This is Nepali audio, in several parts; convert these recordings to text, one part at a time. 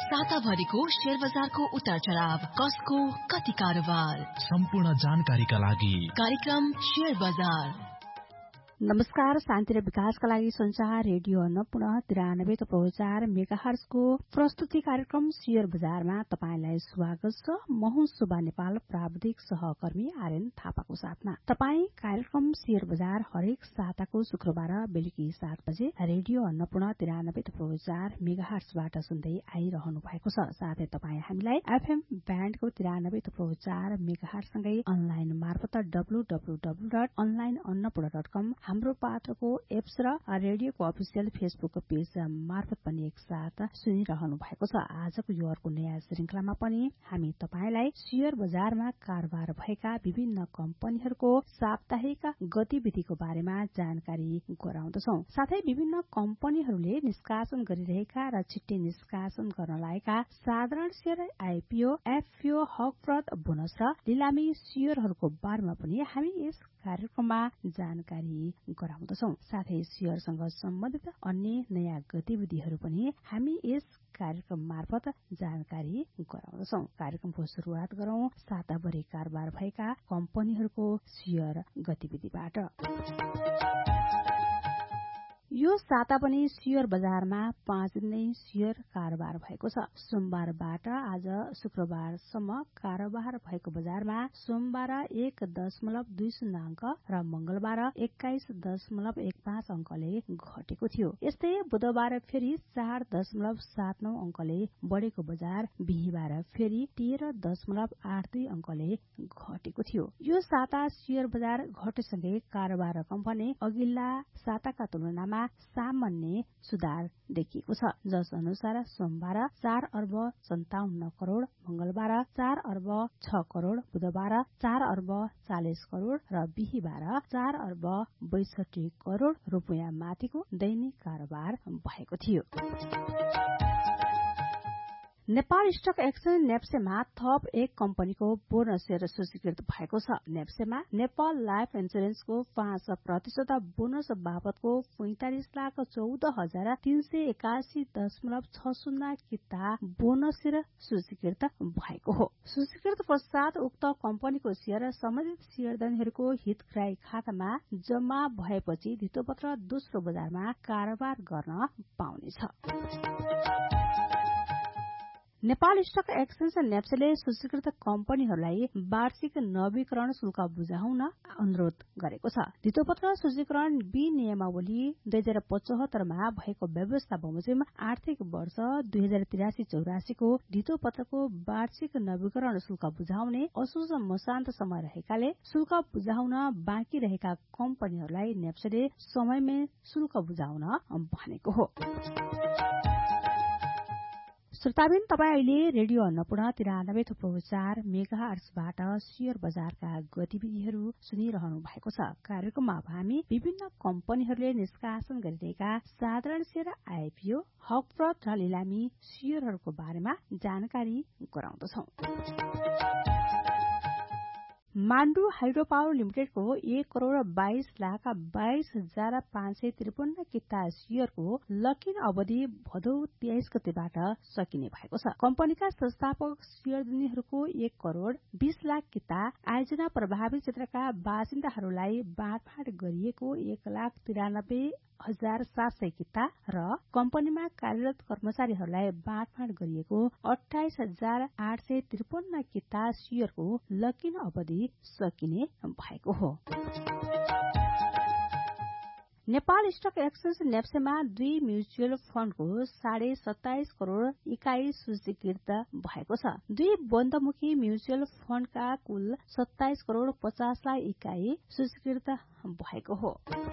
साताभरिको शेयर बजारको उतार चढाव, कसको कति कारोबार, सम्पूर्ण जानकारीका लागि कार्यक्रम शेयर बजार। नमस्कार, शान्ति र विकासका लागि संचार रेडियो अन्नपूर्ण 93.4 मेगाहर्जको प्रस्तुति कार्यक्रम शेयर बजारमा तपाईंलाई स्वागत छ। म हुँ सुबा नेपाल, प्राविधिक सहकर्मी आर्यन थापाको साथमा। तपाई कार्यक्रम शेयर बजार हरेक साताको शुक्रबार बेलुकी 7 बजे रेडियो अन्नपूर्ण 93.4 मेगाहर्जबाट सुन्दै आइरहनु भएको छ। साथै तपाई हामीलाई एफएम ब्यान्डको 93.4 मेगाहर्जसँगै अनलाइन मार्फत www.onlineannapurna.com हाम्रो पात्रको एप्स र रेडियोको अफिसियल फेसबुक पेज मार्फत पनि एकसाथ सुनिरहनु भएको छ। आजको यो अर्को नयाँ श्रृंखलामा पनि हामी तपाईलाई शेयर बजारमा कारोबार भएका विभिन्न कम्पनीहरूको साप्ताहिक गतिविधिको बारेमा जानकारी गराउँदछौं। साथै विभिन्न कम्पनीहरूले निष्कासन गरिरहेका र छिट्टै निष्कासन गर्न लागेका साधारण शेयर, आईपीओ, एफपीओ, हकप्रद, बोनस र लिलामी शेयरहरूको बारेमा पनि हामी यस कार्यक्रममा जानकारी गराउँदछौं। साथै शेयरसँग सम्बन्धित अन्य नयाँ गतिविधिहरू पनि हामी यस कार्यक्रम मार्फत जानकारी गराउँदछौं। कार्यक्रमको शुरूआत गरौं साताभरि कारोबार भएका कम्पनीहरूको शेयर गतिविधिबाट। यो साता पनि शेयर बजारमा 5 दिन नै शेयर कारोबार भएको छ। सोमबारबाट आज शुक्रबारसम्म कारोबार भएको बजारमा सोमबार 1.20 अंक र मंगलबार 21.15 अंकले घटेको थियो। यस्तै बुधबार फेरि 4.79 अंकले बढ़ेको बजार बिहीबार फेरि 13.82 अंकले घटेको थियो। यो साता शेयर बजार घटेसँगै कारोबार रकम भने अघिल्ला साताका तुलनामा सामान्य सुधार देखिएको छ। जस अनुसार सोमबार 4 अर्ब 57 करोड़, मंगलबार 4 अर्ब 6 करोड़, बुधबार 4 अर्ब 40 करोड़ र बिहीबार 4 अर्ब 62 करोड़ रुपियाँ माथिको दैनिक कारोबार भएको थियो। नेपाल स्टक एक्सचेन्ज नेप्सेमा थप एक कम्पनीको बोनस शेयर सूचीकृत भएको छ। नेप्सेमा नेपाल लाइफ इन्सुरेन्सको 5% बोनस बापतको 45,14,381.60 किता बोनस शेयर सूचीकृत भएको हो। सूचीकृत पश्चात उक्त कम्पनीको शेयर सम्बन्धित शेयरधनीहरूको हितग्राही खातामा जम्मा भएपछि धितोपत्र दोस्रो बजारमा कारोबार गर्न पाउनेछ। नेपाल स्टक एक्सचेन्ज नेप्सेले सूचीकृत कम्पनीहरूलाई वार्षिक नवीकरण शुल्क बुझाउन अनुरोध गरेको छ। धितोपत्र सूचीकरण विनियमावली 2075 मा भएको व्यवस्था बमोजिम आर्थिक वर्ष 2083-84 को धितोपत्रको वार्षिक नवीकरण शुल्क बुझाउने असोज मसान्तसम्म रहेकाले शुल्क बुझाउन बाँकी रहेका कम्पनीहरूलाई नेप्सेले समयमै शुल्क बुझाउन भनेको हो। श्रोताबिन, तपाईं अहिले रेडियो अन्नपूर्ण 93.4 मेगाहर्जबाट शेयर बजारका गतिविधिहरू सुनिरहनु भएको छ। कार्यक्रममा अब हामी विभिन्न कम्पनीहरूले निष्कासन गरिरहेका साधारण शेयर, आईपीओ, हकप्रद र लिलामी शेयरहरूको बारेमा जानकारी गराउँदछौं। माण्डु हाइड्रो पावर लिमिटेडको 1,22,22,553 किता शेयरको लकिन अवधि भदौ 23 गतेबाट सकिने भएको छ। कम्पनीका संस्थापक शेयरधनीहरूको 1,20,00,000 किता आयोजना प्रभावित क्षेत्रका बासिन्दाहरूलाई बाँडफाँड गरिएको 1,93,700 किता र कम्पनीमा कार्यरत कर्मचारीहरूलाई बाँडफाँड गरिएको 28,853 किता शेयरको लकिन अवधि सकिने भएको हो। Nepal stock exchange नेप्सेमा 2 mutual फण्डको 27.5 crore इकाई सूचीकृत भएको छ। 2 बन्दमुखी म्युचुअल फण्डका कुल 27 करोड़ 50 लाख इकाई सूचीकृत भएको हो।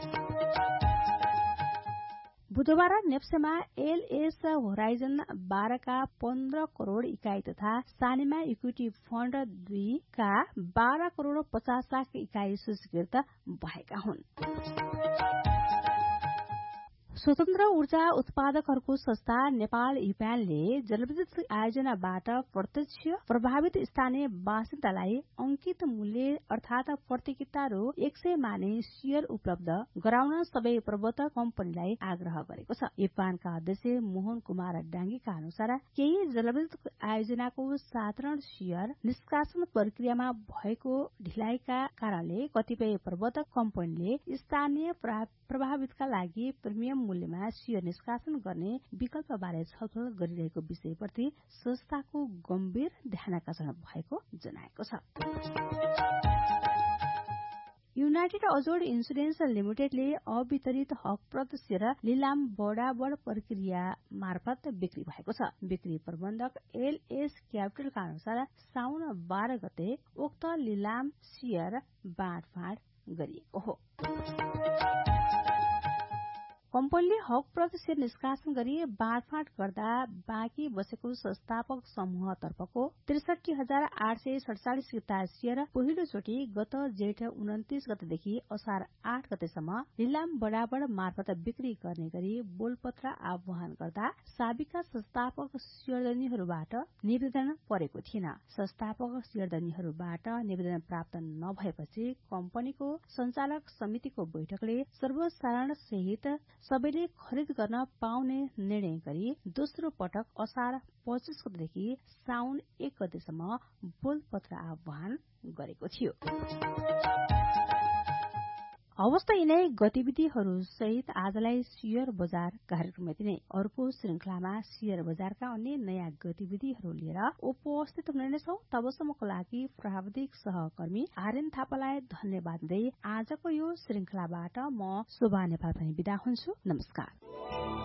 बुधबार नेप्सेमा एलएस होराइजन 12 का 15 करोड़ इकाई तथा सानिमा इक्विटी फण्ड 2 का 12 करोड़ 50 लाख इकाई सूचीकृत भएका हुन्। स्वतन्त्र ऊर्जा उत्पादकहरूको संस्था नेपाल युप्यानले जलविद्युत आयोजनाबाट प्रत्यक्ष प्रभावित स्थानीय बासिन्दालाई अंकित मूल्य अर्थात प्रतिकिता रु 100 माने शेयर उपलब्ध गराउन सबै प्रवर्तक कम्पनीलाई आग्रह गरेको छ। युप्यानका अध्यक्ष मोहन कुमार डाङ्गीका अनुसार केही जलविद्युत आयोजनाको साधारण शेयर निष्कासन प्रक्रियामा भएको ढिलाइका कारणले कतिपय प्रवर्तक कम्पनीले स्थानीय प्रभावितका लागि प्रिमियम मूल्यमा शेयर निष्कासन गर्ने विकल्पबारे छलफल गरिरहेको विषयप्रति संस्थाको गम्भीर ध्यानाकर्षण भएको जनाएको छ। युनाइटेड अजोर्ड इन्सुरेन्स लिमिटेडले अवितरित हकप्रद शेयर लिलाम बडाबड प्रक्रिया मार्फत बिक्री भएको छ। बिक्री प्रबन्धक एलएस क्यापिटलका अनुसार साउन 12 गते उक्त लिलाम शेयर बाँडफाँड गरिएको हो। कम्पनीले हकप्रद शेयर निष्कासन गरी बाँडफाँड गर्दा बाँकी बसेको संस्थापक समूहतर्फको ६३,८४७ किता शेयर पहिलो चोटि गत जेठ 29 गतेदेखि असार 8 गतेसम्म लिलाम बडाबड मार्फत बिक्री गर्ने गरी बोलपत्र आह्वान गर्दा साबिका संस्थापक शेयरधनीहरूबाट निवेदन परेको थिएन। संस्थापक शेयरधनीहरूबाट निवेदन प्राप्त नभएपछि कम्पनीको सञ्चालक समितिको बैठकले सर्वसाधारण सहित सबैले खरिद गर्न पाउने निर्णय गरी दोस्रो पटक असार 25 गतेदेखि साउन 1 गतेसम्म बोलपत्र आह्वान गरेको थियो। अवस्था यिनै गतिविधिहरू सहित आजलाई शेयर बजार कार्यक्रम यति नै। अर्को श्रृंखलामा शेयर बजारका अन्य नयाँ गतिविधिहरू लिएर उपस्थित हुने नै छौं। तबसम्मको लागि प्राविधिक सहकर्मी आर्यन थापालाई धन्यवाद दिँदै आजको यो श्रृंखलाबाट म शोभा नेपाल पनि बिदा हुन्छु। नमस्कार।